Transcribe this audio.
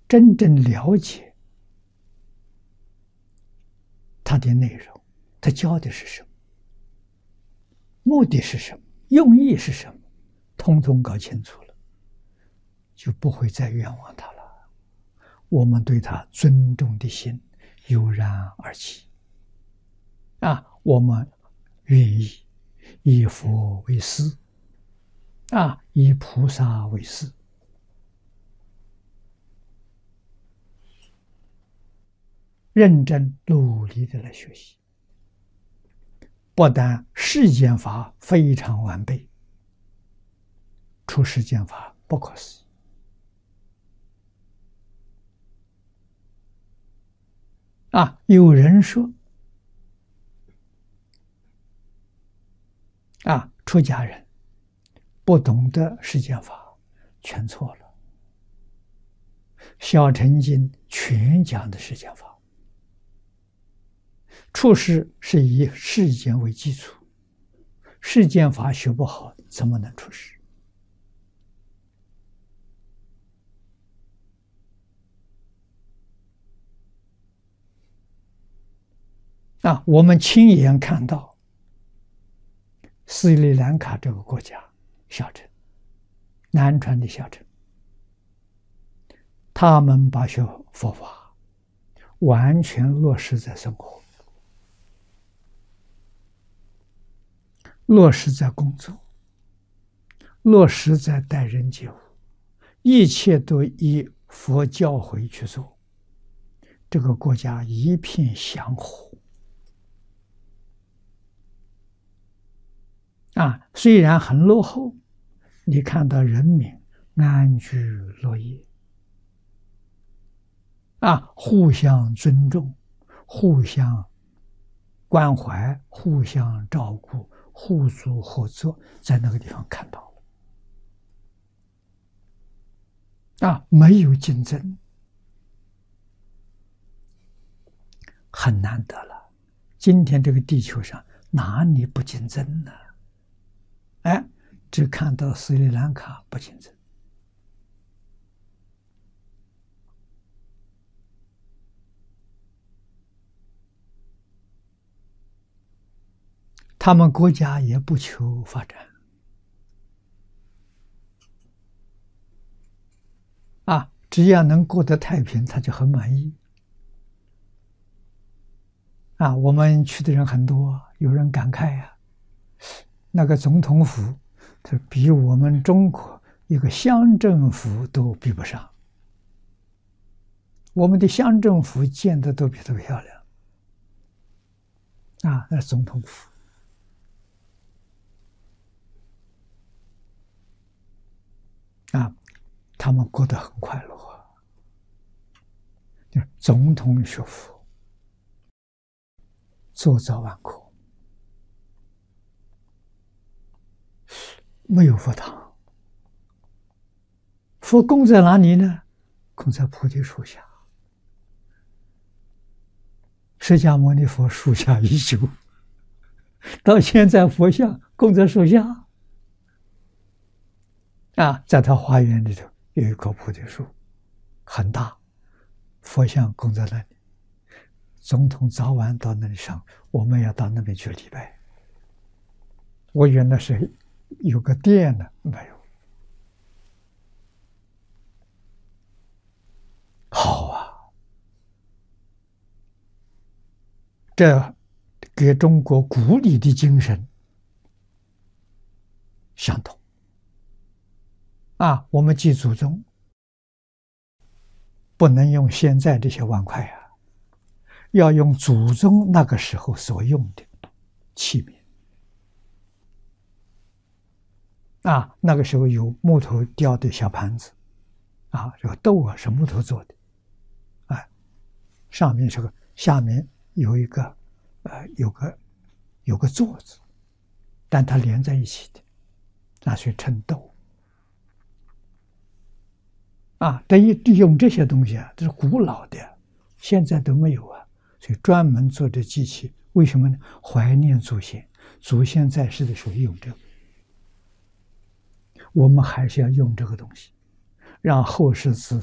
真正了解它的内容，它教的是什么，目的是什么，用意是什么，通通搞清楚了，就不会再冤枉他了。我们对他尊重的心油然而起我们愿意以佛为师以菩萨为师，认真努力的来学习。不但世间法非常完备，出世间法不可思议。有人说出家人不懂得世间法，全错了。小乘经全讲的世间法，出世是以世间为基础，世间法学不好，怎么能出世？我们亲眼看到斯里兰卡这个国家小乘，南传的小乘，他们把学佛法完全落实在生活，落实在工作，落实在待人接物，一切都以佛教诲去做，这个国家一片祥和。虽然很落后，你看到人民安居乐业，互相尊重，互相关怀，互相照顾，互助合作，在那个地方看到了。没有竞争，很难得了。今天这个地球上哪里不竞争呢？只看到斯里兰卡不竞争。他们国家也不求发展只要能过得太平，他就很满意我们去的人很多，有人感慨那个总统府，它比我们中国一个乡政府都比不上。我们的乡政府建的都比它漂亮那是总统府他们过得很快乐总统学佛，做早晚课，没有佛堂。佛供在哪里呢？供在菩提树下。释迦牟尼佛树下一宿，到现在佛像供在树下在他花园里头有一棵菩提树，很大，佛像供在那里。总统早晚到那里上，我们要到那边去礼拜。我原来是有个殿呢，没有。好这给中国古礼的精神相同我们祭祖宗不能用现在这些碗筷要用祖宗那个时候所用的器皿那个时候有木头雕的小盘子这个豆是木头做的上面是个，下面有一个有个座子，但它连在一起的，那是称豆用这些东西这是古老的，现在都没有所以专门做这机器，为什么呢？怀念祖先，祖先在世的时候用这个，我们还是要用这个东西，让后世子